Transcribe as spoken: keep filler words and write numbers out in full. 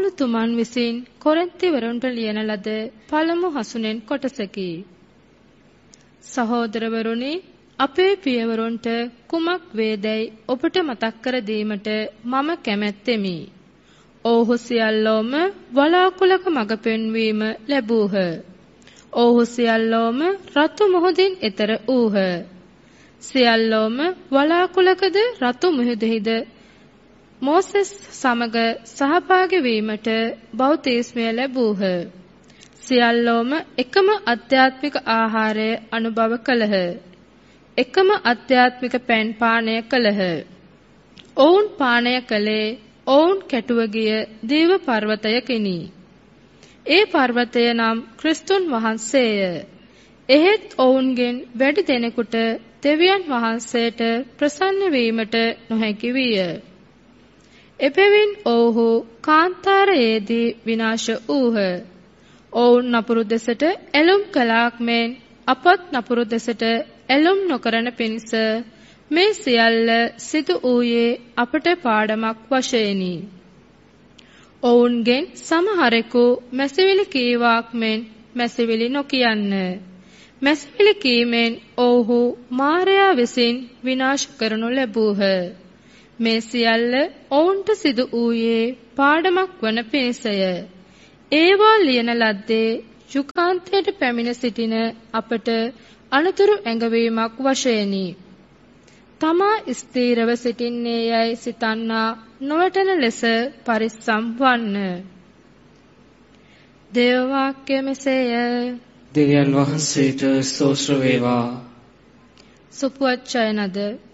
පවුලතුමන් විසින් කොරින්තිවරුන්ට ලියන ලද පළමු හසුනෙන් කොටසකි. සහෝදරවරුනි, අපේ පියවරුන්ට කුමක් වේදැයි ඔබට මතක් කර දීමට මම කැමැත්තෙමි. ඔව්හු සියල්ලෝම වලාකුළක මඟ පෙන්වීම ලැබූහ. ඔව්හු සියල්ලෝම රතු මුහුදින් එතර වූහ. සියල්ලෝම වලාකුළකද රතු මුහුදෙහිද මෝසෙස් සමග සහභාගී වීමට බෞතිස්මය ලැබූහ. සියල්ලෝම එකම අධ්‍යාත්මික ආහාරය අනුභව කළහ. එකම අධ්‍යාත්මික පැන් පානය කළහ. ඔවුන් පානය කළේ ඔවුන් කැටුව ගිය දේව පර්වතයකිනි. ඒ පර්වතය නම් ක්‍රිස්තුන් වහන්සේය. එහෙත් ඔවුන්ගෙන් වැඩි දෙනෙකුට දෙවියන් වහන්සේට ප්‍රසන්න වීමට නොහැකි විය. එබැවින් ඔවුහු කාන්තාරයේදී විනාශ වූහ. ඔවුන් නපුරු දෙසට ඇලුම් කළාක් මෙන් අපත් නපුරු දෙසට ඇලුම් නොකරන පිණිස මේ සියල්ල සිදු වූයේ අපට පාඩමක් වශයෙනි. ඔවුන්ගෙන් සමහරෙකු මැසිවිලි කීවාක් මෙන් මැසිවිලි නොකියන්න. මැසිවිලි කීමෙන් ඔවුහු මාරයා විසින් විනාශ කරනු ලැබූහ. මේ සියල්ල ඔවුන්ට සිදු වූයේ පාඩමක් වන පිණිසය. ඒවා ලියන ලද්දේ යුගාන්තයට පැමිණ සිටින අපට අනතුරු ඇඟවීමක් වශයෙනි. තමා ස්ථීරව සිටින්නේ යයි සිතන්නා නොවැටෙන ලෙස පරිස්සම් වන්න. දේව වාක්‍ය මෙසේය. දෙවියන් වහන්සේට ස්තෝත්‍ර වේවා. සුපුවච්චයනද